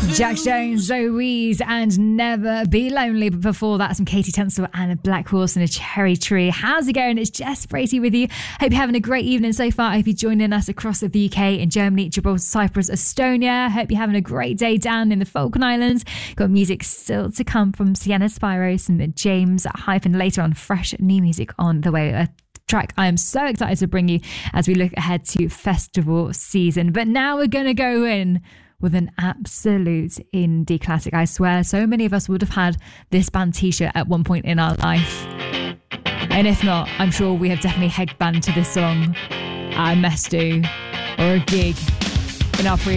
Jack Jones, Zoe's, and Never Be Lonely. But before that, some Katie Tunstall and a Black Horse and a Cherry Tree. How's it going? It's Jess Bracey with you. Hope you're having a great evening so far. I hope you're joining us across the UK, in Germany, Gibraltar, Cyprus, Estonia. Hope you're having a great day down in the Falkland Islands. Got music still to come from Sienna Spiros and James Hyphen later on. Fresh new music on the way. Track I am so excited to bring you as we look ahead to festival season. But now we're going to go in with an absolute indie classic. I swear so many of us would have had this band t-shirt at one point in our life, and if not, I'm sure we have definitely headbanged to this song at a mess do or a gig in our